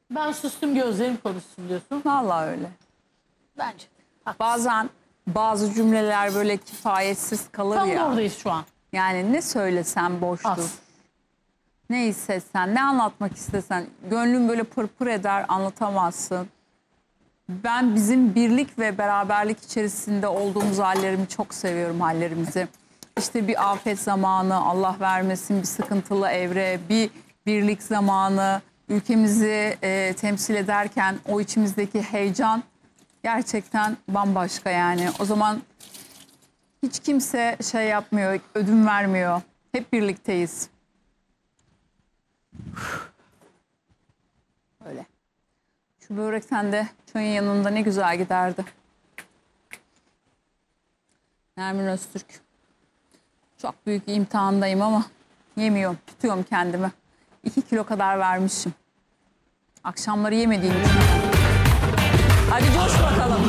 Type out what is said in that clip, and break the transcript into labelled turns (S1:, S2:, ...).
S1: Ben sustum, gözlerim konuşsun diyorsun.
S2: Vallahi öyle.
S1: Bence.
S2: Bazen bazı cümleler böyle kifayetsiz kalır
S1: Tam
S2: ya.
S1: oradayız şu an.
S2: Yani ne söylesen boştur.
S1: Az.
S2: Ne hissetsen, ne anlatmak istesen gönlün böyle pırpır eder, anlatamazsın. Ben bizim birlik ve beraberlik içerisinde olduğumuz hallerimi çok seviyorum, hallerimizi. İşte bir afet zamanı, Allah vermesin, bir sıkıntılı evre, bir birlik zamanı, ülkemizi temsil ederken o içimizdeki heyecan gerçekten bambaşka yani. O zaman hiç kimse şey yapmıyor, ödün vermiyor. Hep birlikteyiz. Öyle. Şu börekten de çayın yanında ne güzel giderdi. Nermin Öztürk. Çok büyük imtihandayım ama yemiyorum. Tutuyorum kendimi. 2 kilo kadar vermişim. Akşamları yemediğim için.